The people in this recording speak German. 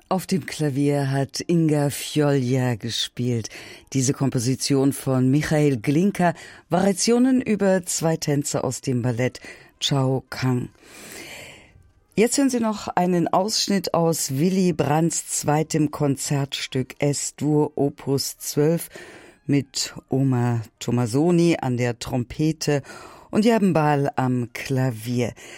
Auf dem Klavier hat Inga Fjolja gespielt. Diese Komposition von Michael Glinka, Variationen über 2 Tänze aus dem Ballett Chao Kang. Jetzt hören Sie noch einen Ausschnitt aus Willy Brandts zweitem Konzertstück S-Dur Opus 12 mit Oma Tomasoni an der Trompete und Jerben Bahl am Klavier.